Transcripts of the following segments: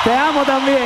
Te amo también.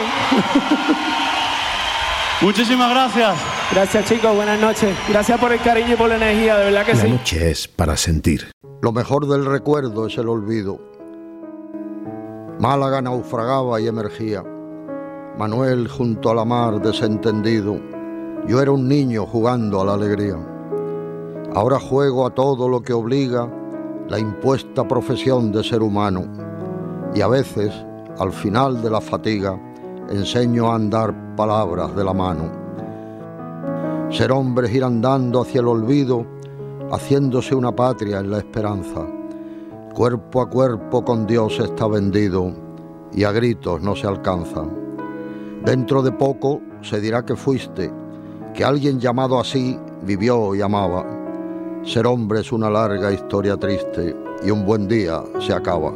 Muchísimas gracias. Gracias, chicos, buenas noches. Gracias por el cariño y por la energía, de verdad que sí. La noche es para sentir. Lo mejor del recuerdo es el olvido. Málaga naufragaba y emergía. Manuel junto a la mar desentendido. Yo era un niño jugando a la alegría. Ahora juego a todo lo que obliga la impuesta profesión de ser humano. Y a veces, al final de la fatiga, enseño a andar palabras de la mano. Ser hombres ir andando hacia el olvido, haciéndose una patria en la esperanza. Cuerpo a cuerpo con Dios está vendido y a gritos no se alcanza. Dentro de poco se dirá que fuiste, que alguien llamado así vivió y amaba. Ser hombre es una larga historia triste y un buen día se acaba.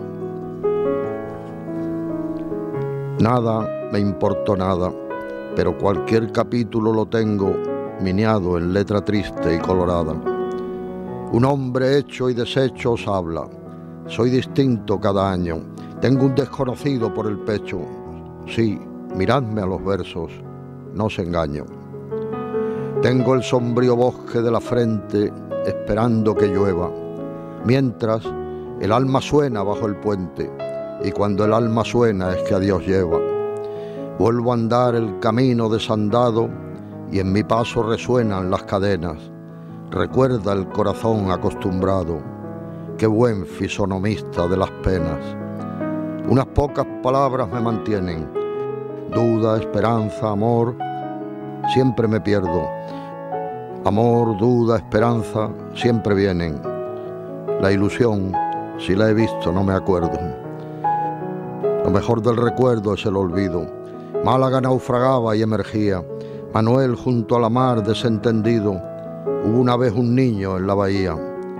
Nada me importó nada, pero cualquier capítulo lo tengo miniado en letra triste y colorada. Un hombre hecho y deshecho os habla. Soy distinto cada año. Tengo un desconocido por el pecho. Sí, miradme a los versos, no os engaño. Tengo el sombrío bosque de la frente esperando que llueva. Mientras, el alma suena bajo el puente. Y cuando el alma suena es que a Dios lleva. Vuelvo a andar el camino desandado y en mi paso resuenan las cadenas. Recuerda el corazón acostumbrado, qué buen fisonomista de las penas. Unas pocas palabras me mantienen, duda, esperanza, amor, siempre me pierdo. Amor, duda, esperanza, siempre vienen. La ilusión, si la he visto, no me acuerdo. Lo mejor del recuerdo es el olvido. Málaga naufragaba y emergía. Manuel junto a la mar desentendido. Hubo una vez un niño en la bahía.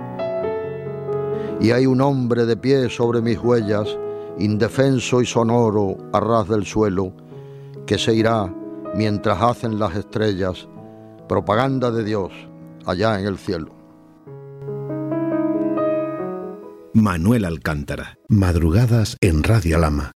Y hay un hombre de pie sobre mis huellas, indefenso y sonoro a ras del suelo, que se irá mientras hacen las estrellas propaganda de Dios allá en el cielo. Manuel Alcántara. Madrugadas en Radio Alhama.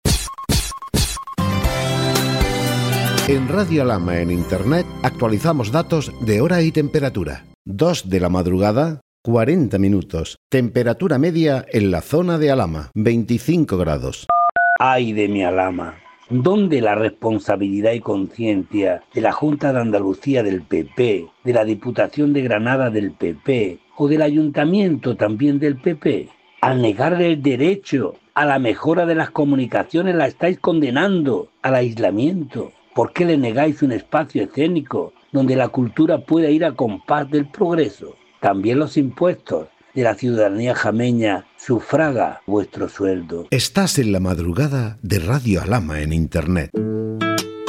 En Radio Alhama en Internet actualizamos datos de hora y temperatura. 2 de la madrugada, 40 minutos. Temperatura media en la zona de Alhama, 25 grados. Ay de mi Alhama. ¿Dónde la responsabilidad y conciencia de la Junta de Andalucía del PP, de la Diputación de Granada del PP o del Ayuntamiento también del PP? Al negarle el derecho a la mejora de las comunicaciones la estáis condenando al aislamiento. ¿Por qué le negáis un espacio escénico donde la cultura pueda ir a compás del progreso? También los impuestos de la ciudadanía jameña sufraga vuestro sueldo. Estás en la madrugada de Radio Alhama en Internet.